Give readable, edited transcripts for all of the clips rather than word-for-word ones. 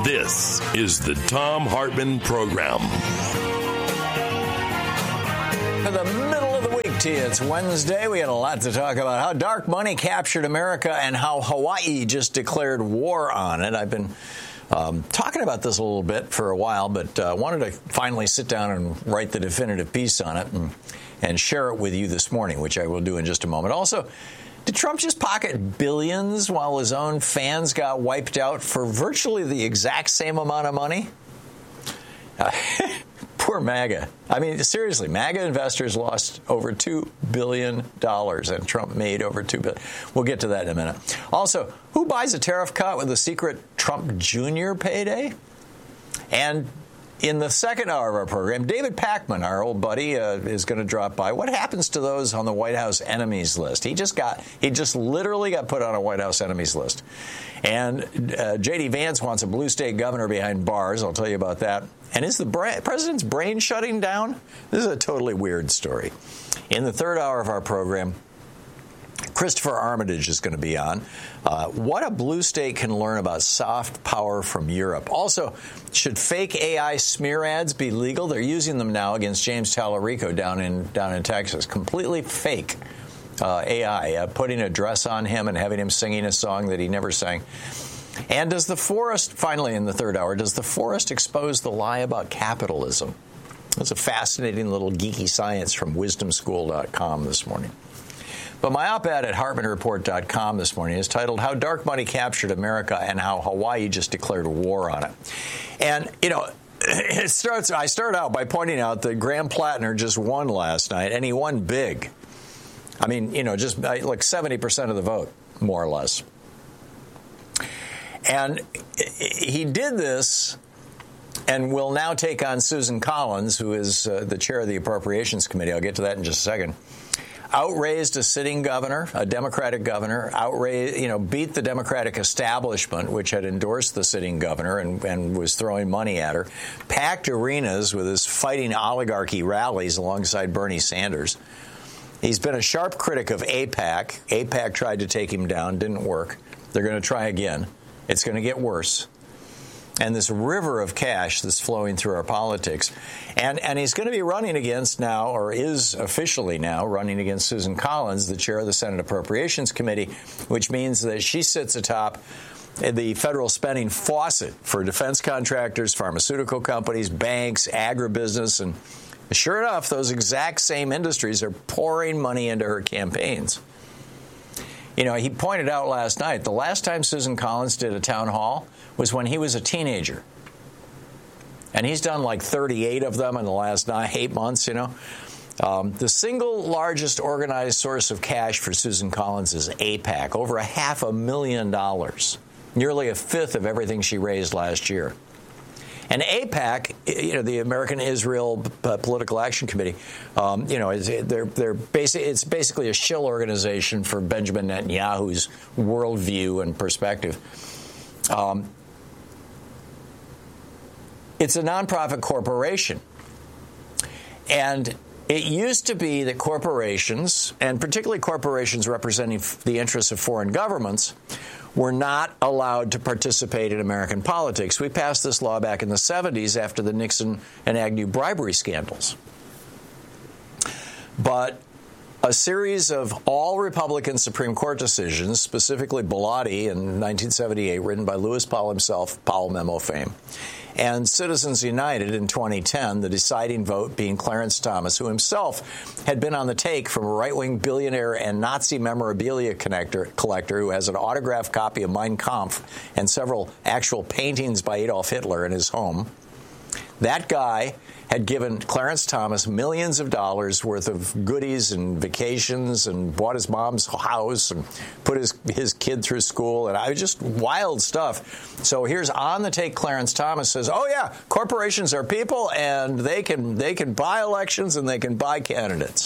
This is the Thom Hartmann Program. In the middle of the week to you, it's Wednesday. We had a lot to talk about. How dark money captured America and how Hawaii just declared war on it. I've been talking about this a little bit for a while, but wanted to finally sit down and write the definitive piece on it and share it with you this morning, which I will do in just a moment. Also, did Trump just pocket billions while his own fans got wiped out for virtually the exact same amount of money? Poor MAGA. I mean, seriously, MAGA investors lost over $2 billion, and Trump made over $2 billion. We'll get to that in a minute. Also, who buys a tariff cut with a secret Trump Jr. payday? And in the second hour of our program, David Pakman, our old buddy, is going to drop by. What happens to those on the White House enemies list? He just literally got put on a White House enemies list. And J.D. Vance wants a blue state governor behind bars. I'll tell you about that. And is the president's brain shutting down? This is a totally weird story. In the third hour of our program, Christopher Armitage is going to be on. What a blue state can learn about soft power from Europe. Also, should fake AI smear ads be legal? They're using them now against James Tallarico down in Texas. Completely fake AI, putting a dress on him and having him singing a song that he never sang. And does the forest, finally in the third hour, does the forest expose the lie about capitalism? That's a fascinating little geeky science from wisdomschool.com this morning. But my op-ed at HartmannReport.com this morning is titled, How Dark Money Captured America and How Hawaii Just Declared War on It. And, you know, I start out by pointing out that Graham Plattner just won last night, and he won big. I mean, you know, just like 70% of the vote, more or less. And he did this and will now take on Susan Collins, who is the chair of the Appropriations Committee. I'll get to that in just a second. Outraised a sitting governor, a Democratic governor, beat the Democratic establishment, which had endorsed the sitting governor and was throwing money at her, packed arenas with his fighting oligarchy rallies alongside Bernie Sanders. He's been a sharp critic of AIPAC. AIPAC tried to take him down, didn't work. They're going to try again. It's going to get worse. And this river of cash that's flowing through our politics. And he's going to be running against now, or is officially now, running against Susan Collins, the chair of the Senate Appropriations Committee, which means that she sits atop the federal spending faucet for defense contractors, pharmaceutical companies, banks, agribusiness, and sure enough, those exact same industries are pouring money into her campaigns. You know, he pointed out last night, the last time Susan Collins did a town hall was when he was a teenager. And he's done like 38 of them in the last 8 months, you know. The single largest organized source of cash for Susan Collins is AIPAC, over $500,000, nearly a fifth of everything she raised last year. And AIPAC, you know, the American Israel Political Action Committee, it's basically a shill organization for Benjamin Netanyahu's worldview and perspective. It's a nonprofit corporation. And it used to be that corporations, and particularly corporations representing the interests of foreign governments, were not allowed to participate in American politics. We passed this law back in the 70s after the Nixon and Agnew bribery scandals. But a series of all Republican Supreme Court decisions, specifically Bellotti in 1978, written by Lewis Powell himself, Powell memo fame, and Citizens United in 2010, the deciding vote being Clarence Thomas, who himself had been on the take from a right-wing billionaire and Nazi memorabilia collector who has an autographed copy of Mein Kampf and several actual paintings by Adolf Hitler in his home. That guy had given Clarence Thomas millions of dollars worth of goodies and vacations and bought his mom's house and put his kid through school. And I was just wild stuff. So here's on the take Clarence Thomas says, oh, yeah, corporations are people and they can buy elections and they can buy candidates.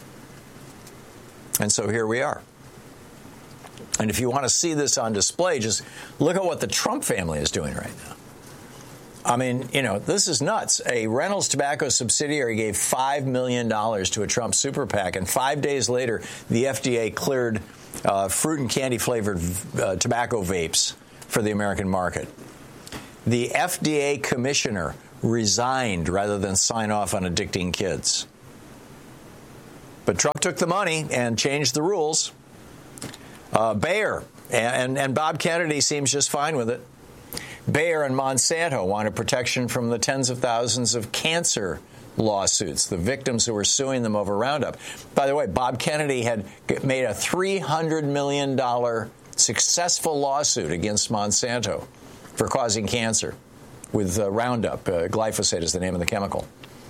And so here we are. And if you want to see this on display, just look at what the Trump family is doing right now. I mean, you know, this is nuts. A Reynolds Tobacco subsidiary gave $5 million to a Trump super PAC, and 5 days later, the FDA cleared fruit and candy-flavored tobacco vapes for the American market. The FDA commissioner resigned rather than sign off on addicting kids. But Trump took the money and changed the rules. Bayer and Bob Kennedy seems just fine with it. Bayer and Monsanto wanted protection from the tens of thousands of cancer lawsuits, the victims who were suing them over Roundup. By the way, Bob Kennedy had made a $300 million successful lawsuit against Monsanto for causing cancer with Roundup. Glyphosate is the name of the chemical.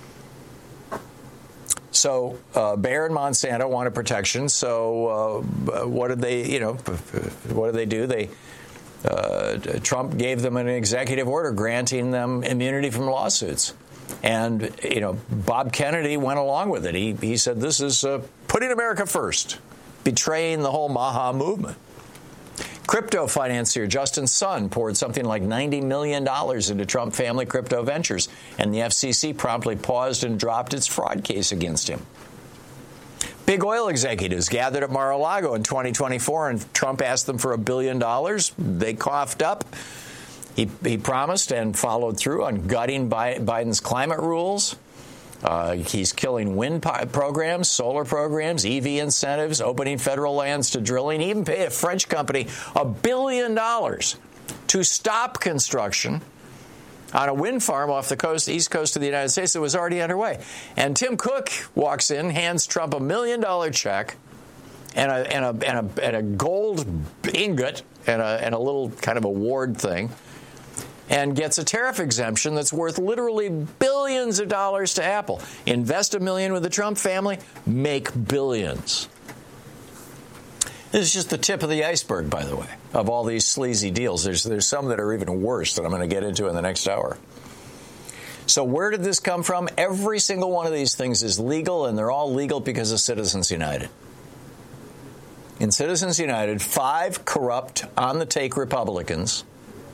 So Bayer and Monsanto wanted protection. So what did they, what did they do? Trump gave them an executive order granting them immunity from lawsuits. And, Bob Kennedy went along with it. He said, this is putting America first, betraying the whole Maha movement. Crypto financier Justin Sun poured something like $90 million into Trump family crypto ventures, and the FCC promptly paused and dropped its fraud case against him. Big oil executives gathered at Mar-a-Lago in 2024, and Trump asked them for $1 billion. They coughed up. He promised and followed through on gutting Biden's climate rules. He's killing wind programs, solar programs, EV incentives, opening federal lands to drilling. He even paid a French company $1 billion to stop construction on a wind farm off the east coast of the United States that was already underway. And Tim Cook walks in, hands Trump $1 million check and a gold ingot and a little kind of award thing, and gets a tariff exemption that's worth literally billions of dollars to Apple. Invest $1 million with the Trump family, make billions. This is just the tip of the iceberg, by the way, of all these sleazy deals. There's some that are even worse that I'm going to get into in the next hour. So where did this come from? Every single one of these things is legal, and they're all legal because of Citizens United. In Citizens United, 5 corrupt, on-the-take Republicans,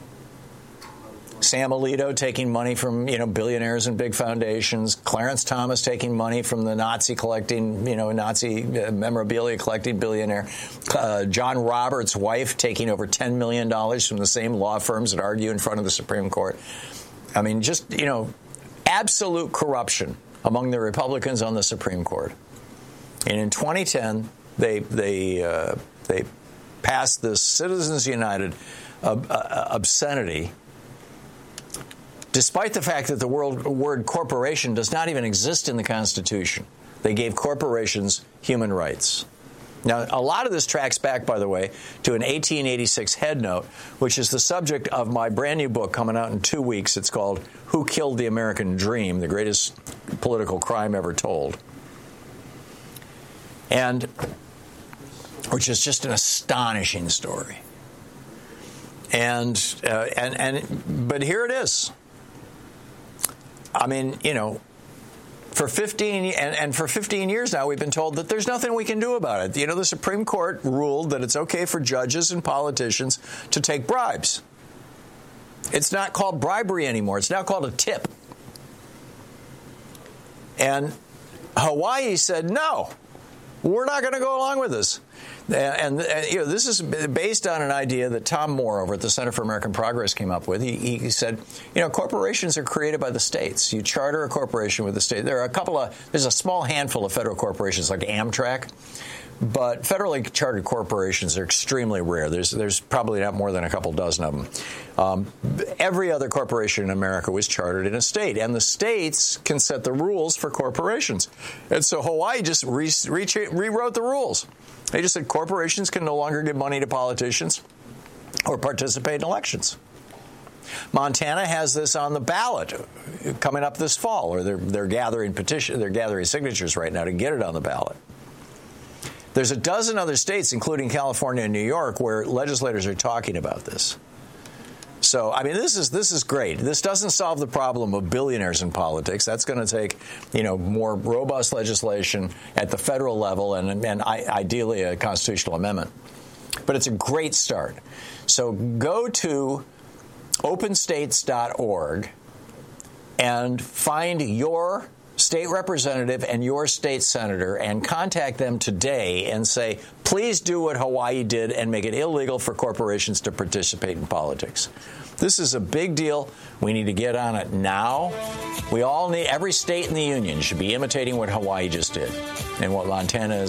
Sam Alito taking money from, billionaires and big foundations, Clarence Thomas taking money from the Nazi collecting, Nazi memorabilia collecting billionaire, John Roberts' wife taking over $10 million from the same law firms that argue in front of the Supreme Court. I mean, just, absolute corruption among the Republicans on the Supreme Court. And in 2010, they passed this Citizens United obscenity, despite the fact that the word corporation does not even exist in the Constitution. They gave corporations human rights. Now, a lot of this tracks back, by the way, to an 1886 head note, which is the subject of my brand new book coming out in 2 weeks. It's called Who Killed the American Dream? The Greatest Political Crime Ever Told. And which is just an astonishing story. But here it is. I mean, for 15 years now, we've been told that there's nothing we can do about it. The Supreme Court ruled that it's okay for judges and politicians to take bribes. It's not called bribery anymore. It's now called a tip. And Hawaii said, no, we're not going to go along with this. And this is based on an idea that Tom Moore over at the Center for American Progress came up with. He said, corporations are created by the states. You charter a corporation with the state. There's a small handful of federal corporations like Amtrak, but federally chartered corporations are extremely rare. There's probably not more than a couple dozen of them. Every other corporation in America was chartered in a state, and the states can set the rules for corporations. And so Hawaii just rewrote the rules. They just said corporations can no longer give money to politicians or participate in elections. Montana has this on the ballot coming up this fall, or they're gathering signatures right now to get it on the ballot. There's a dozen other states, including California and New York, where legislators are talking about this. So, I mean, this is great. This doesn't solve the problem of billionaires in politics. That's going to take, more robust legislation at the federal level and ideally a constitutional amendment. But it's a great start. So go to openstates.org and find your state representative and your state senator and contact them today and say, please do what Hawaii did and make it illegal for corporations to participate in politics. This is a big deal. We need to get on it now. Every state in the union should be imitating what Hawaii just did and what Montana